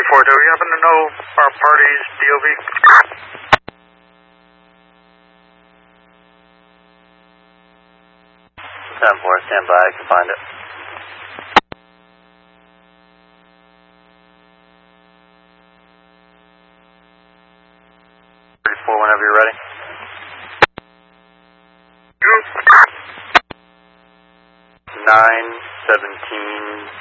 34, do you happen to know our party's DOB? 10-4, stand by, I can find it. Whenever you're ready. 917